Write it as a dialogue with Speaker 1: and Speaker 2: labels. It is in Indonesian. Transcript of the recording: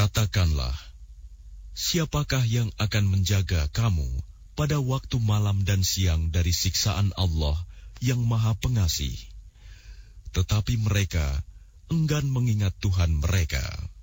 Speaker 1: Katakanlah, siapakah yang akan menjaga kamu pada waktu malam dan siang dari siksaan Allah yang Maha Pengasih? Tetapi mereka enggan mengingat Tuhan mereka.